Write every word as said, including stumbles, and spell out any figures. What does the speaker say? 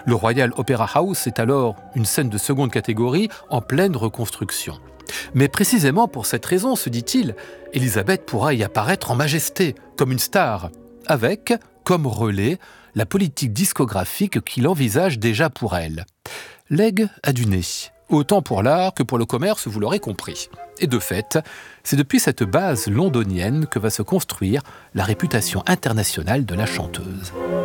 Le Royal Opera House est alors une scène de seconde catégorie en pleine reconstruction. Mais précisément pour cette raison, se dit-il, Élisabeth pourra y apparaître en majesté, comme une star, avec, comme relais, la politique discographique qu'il envisage déjà pour elle. Legs a du nez, autant pour l'art que pour le commerce, vous l'aurez compris. Et de fait, c'est depuis cette base londonienne que va se construire la réputation internationale de la chanteuse.